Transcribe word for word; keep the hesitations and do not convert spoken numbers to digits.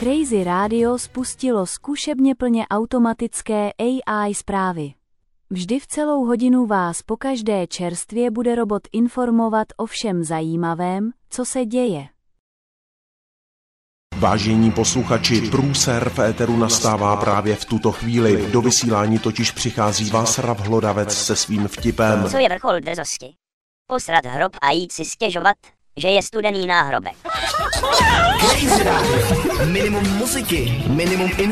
Crazy Radio spustilo zkušebně plně automatické A I zprávy. Vždy v celou hodinu vás pokaždé čerstvě bude robot informovat o všem zajímavém, co se děje. Vážení posluchači, průser v éteru nastává právě v tuto chvíli. Do vysílání totiž přichází Václav Hlodavec se svým vtipem. Co je vrchol drzosti? Posrat hrob a jít si stěžovat, že je studený náhrobek. Crazy Radio. Minimum muziky, minimum